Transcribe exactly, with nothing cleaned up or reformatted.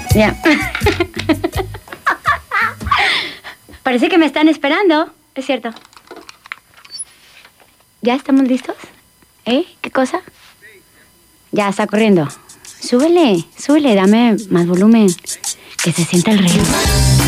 Ya. Parece que me están esperando. Es cierto. ¿Ya estamos listos? ¿Eh? ¿Qué cosa? Ya, está corriendo. Súbele, súbele, dame más volumen. Que se sienta el río.